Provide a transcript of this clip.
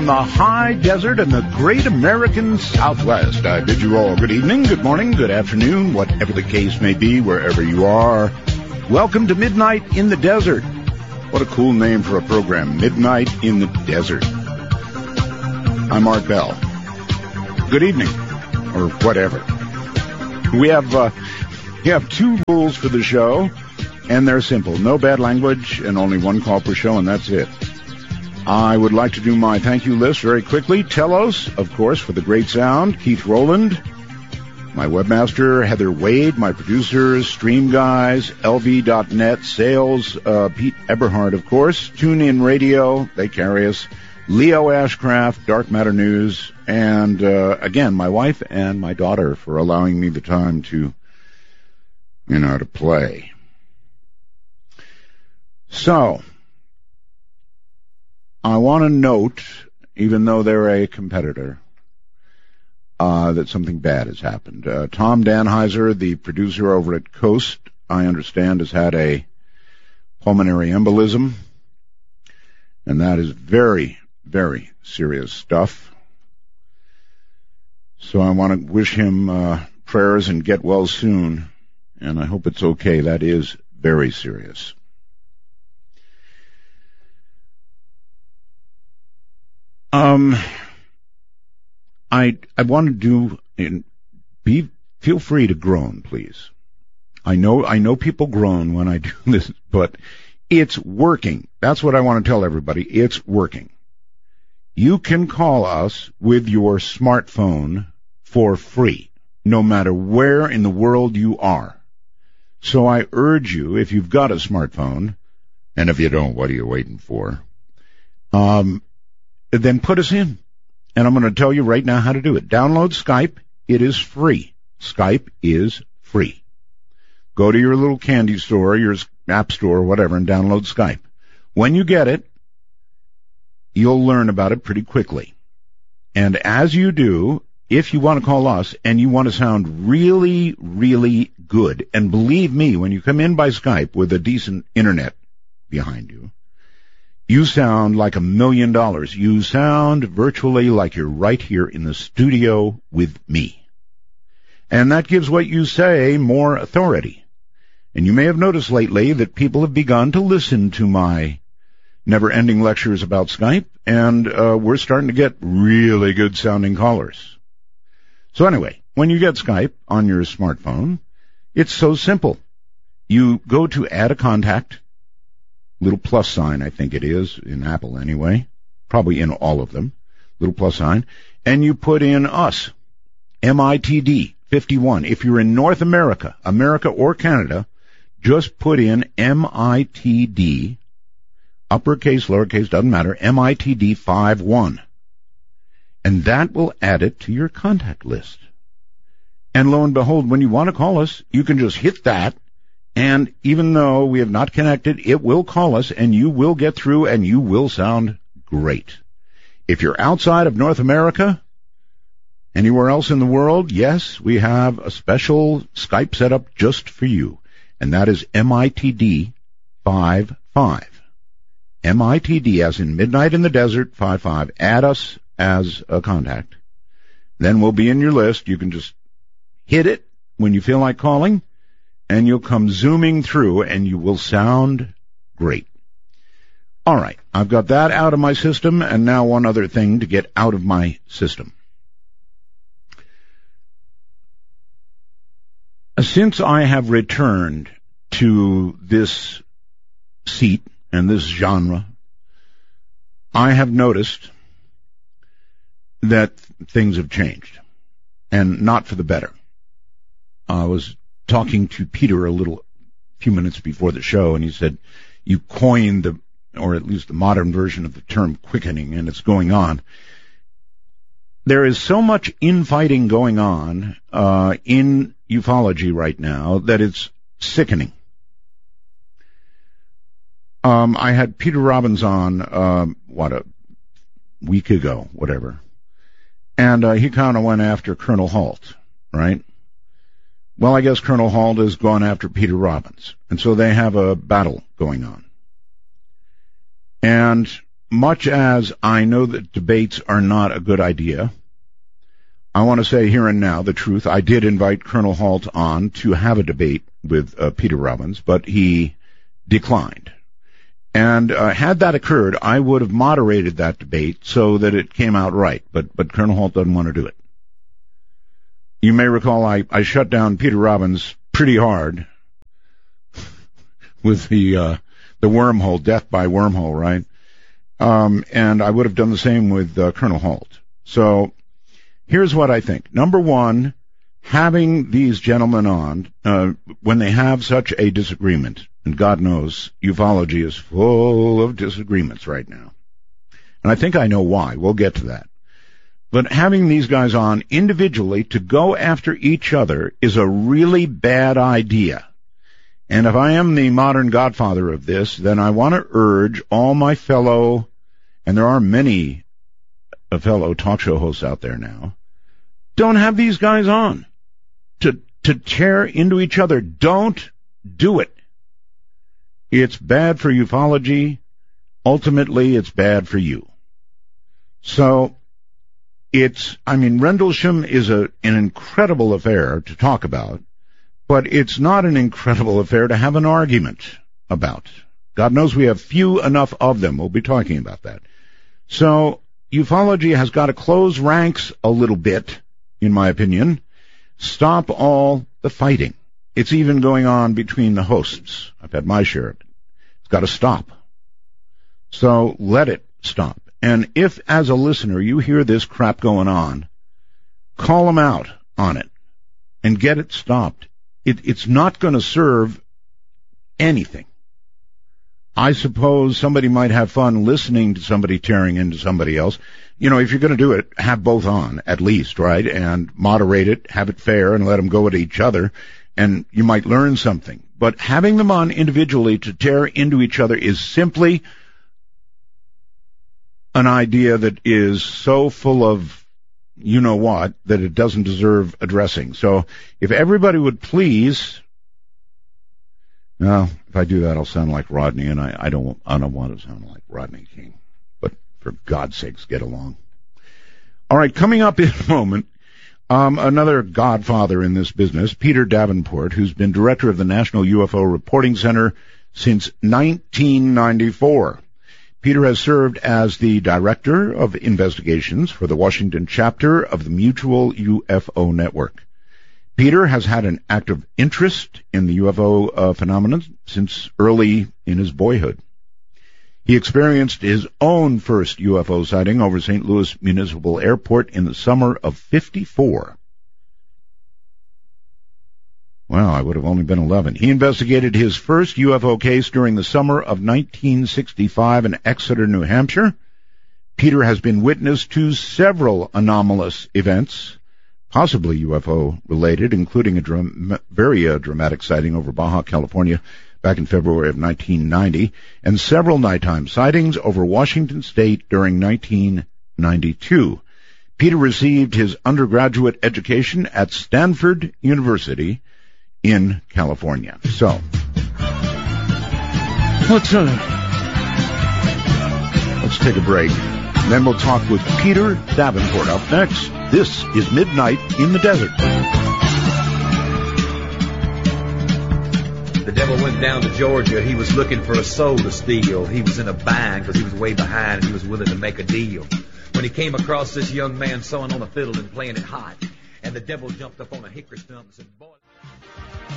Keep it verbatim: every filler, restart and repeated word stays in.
from the high desert and the great American Southwest. I bid you all good evening, good morning, good afternoon, whatever the case may be, wherever you are. Welcome to Midnight in the Desert. What a cool name for a program, Midnight in the Desert. I'm Art Bell. Good evening, or whatever. We have, uh, we have two rules for the show, and they're simple. No bad language, and only one call per show, and that's it. I would like to do my thank you list very quickly. Telos, of course, for the great sound. Keith Rowland, my webmaster. Heather Wade, my producers. Stream Guys, L V dot net. Sales, uh, Pete Eberhard, of course. TuneIn Radio, they carry us. Leo Ashcraft, Dark Matter News. And, uh, again, my wife and my daughter for allowing me the time to, you know, to play. So, I want to note, even though they're a competitor, uh, that something bad has happened. Uh, Tom Danheiser, the producer over at Coast, I understand, has had a pulmonary embolism, and that is very, very serious stuff. So I want to wish him uh, prayers and get well soon, and I hope it's okay. That is very serious. Um, I I want to do and be feel free to groan, please. I know I know people groan when I do this, but it's working. That's what I want to tell everybody. It's working. You can call us with your smartphone for free, no matter where in the world you are. So I urge you, if you've got a smartphone, and if you don't, what are you waiting for? Um. Then put us in. And I'm going to tell you right now how to do it. Download Skype. It is free. Skype is free. Go to your little candy store, your app store, whatever, and download Skype. When you get it, you'll learn about it pretty quickly. And as you do, if you want to call us and you want to sound really, really good, and believe me, when you come in by Skype with a decent internet behind you, you sound like a million dollars. You sound virtually like you're right here in the studio with me. And that gives what you say more authority. And you may have noticed lately that people have begun to listen to my never-ending lectures about Skype, and uh, we're starting to get really good-sounding callers. So anyway, when you get Skype on your smartphone, it's so simple. You go to Add a Contact, little plus sign, I think it is, in Apple anyway, probably in all of them, little plus sign, and you put in us, M I T D fifty-one. If you're in North America, America or Canada, just put in M I T D, uppercase, lowercase, doesn't matter, M I T D fifty-one. And that will add it to your contact list. And lo and behold, when you want to call us, you can just hit that, and even though we have not connected, it will call us, and you will get through, and you will sound great. If you're outside of North America, anywhere else in the world, yes, we have a special Skype set up just for you, and that is M I T D fifty-five. M I T D, as in Midnight in the Desert, fifty-five. Add us as a contact. Then we'll be in your list. You can just hit it when you feel like calling, and you'll come zooming through, and you will sound great. All right, I've got that out of my system, and now one other thing to get out of my system. Since I have returned to this seat and this genre, I have noticed that things have changed, and not for the better. I was talking to Peter a little few minutes before the show, and he said, you coined the, or at least the modern version of the term quickening, and it's going on. There is so much infighting going on uh, in ufology right now that it's sickening. Um, I had Peter Robbins on, um, what, a week ago, whatever, and uh, he kind of went after Colonel Halt, right? Well, I guess Colonel Halt has gone after Peter Robbins, and so they have a battle going on. And much as I know that debates are not a good idea, I want to say here and now the truth. I did invite Colonel Halt on to have a debate with uh, Peter Robbins, but he declined. And uh, had that occurred, I would have moderated that debate so that it came out right. But but Colonel Halt doesn't want to do it. You may recall I, I shut down Peter Robbins pretty hard with the uh, the wormhole, death by wormhole, right? Um, and I would have done the same with uh, Colonel Halt. So here's what I think. Number one, having these gentlemen on, uh, when they have such a disagreement, and God knows ufology is full of disagreements right now. And I think I know why. We'll get to that. But having these guys on individually to go after each other is a really bad idea. And if I am the modern godfather of this, then I want to urge all my fellow, and there are many fellow talk show hosts out there now, don't have these guys on to to tear into each other. Don't do it. It's bad for ufology. Ultimately, it's bad for you. So, it's, I mean, Rendlesham is a, an incredible affair to talk about, but it's not an incredible affair to have an argument about. God knows we have few enough of them. We'll be talking about that. So, ufology has got to close ranks a little bit, in my opinion. Stop all the fighting. It's even going on between the hosts. I've had my share of it. It's got to stop. So let it stop. And if, as a listener, you hear this crap going on, call them out on it and get it stopped. It, it's not going to serve anything. I suppose somebody might have fun listening to somebody tearing into somebody else. You know, if you're going to do it, have both on, at least, right? And moderate it, have it fair, and let them go at each other, and you might learn something. But having them on individually to tear into each other is simply an idea that is so full of you-know-what that it doesn't deserve addressing. So if everybody would please... Well, if I do that, I'll sound like Rodney, and I, I don't I don't want to sound like Rodney King. But for God's sakes, get along. All right, coming up in a moment, um, another godfather in this business, Peter Davenport, who's been director of the National U F O Reporting Center since nineteen ninety-four. Peter has served as the director of investigations for the Washington chapter of the Mutual U F O Network. Peter has had an active interest in the U F O uh, phenomenon since early in his boyhood. He experienced his own first U F O sighting over Saint Louis Municipal Airport in the summer of fifty-four. Well, I would have only been eleven. He investigated his first U F O case during the summer of nineteen sixty-five in Exeter, New Hampshire. Peter has been witness to several anomalous events, possibly U F O-related, including a dram- very uh, dramatic sighting over Baja, California, back in February of nineteen ninety, and several nighttime sightings over Washington State during nineteen ninety-two. Peter received his undergraduate education at Stanford University in California. So, let's, uh, let's take a break. Then we'll talk with Peter Davenport. Up next, this is Midnight in the Desert. The devil went down to Georgia. He was looking for a soul to steal. He was in a bind because he was way behind and he was willing to make a deal. When he came across this young man sewing on a fiddle and playing it hot, and the devil jumped up on a hickory stump and said, boy...